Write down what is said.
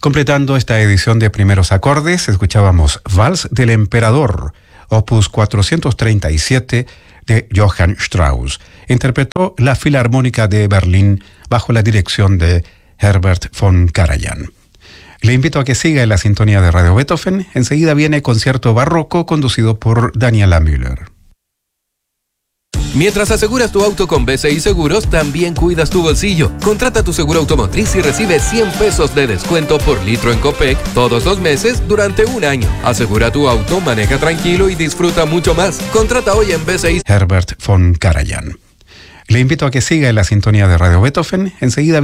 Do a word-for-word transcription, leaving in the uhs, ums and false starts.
Completando esta edición de Primeros Acordes, escuchábamos Vals del Emperador, opus cuatrocientos treinta y siete de Johann Strauss. Interpretó la Filarmónica de Berlín bajo la dirección de Herbert von Karajan. Le invito a que siga en la sintonía de Radio Beethoven. Enseguida viene Concierto Barroco conducido por Daniela Müller. Mientras aseguras tu auto con B C I Seguros, también cuidas tu bolsillo. Contrata tu seguro automotriz y recibe cien pesos de descuento por litro en Copec todos los meses durante un año. Asegura tu auto, maneja tranquilo y disfruta mucho más. Contrata hoy en B C I. Herbert von Karajan. Le invito a que siga en la sintonía de Radio Beethoven. Enseguida